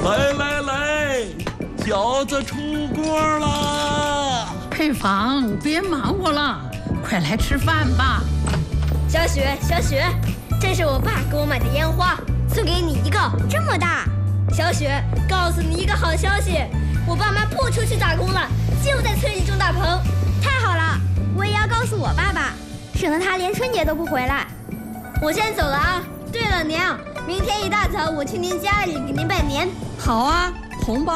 来，饺子出锅了。 佩芳，别忙活了，快来吃饭吧。 小雪，这是我爸给我买的烟花，送给你一个，这么大。小雪，告诉你一个好消息，我爸妈不出去打工了，就在村里种大棚。 太好了，我也要告诉我爸爸，省得他连春节都不回来。 我先走了啊。对了，娘，明天一大早我去您家里给您拜年。 好啊，红包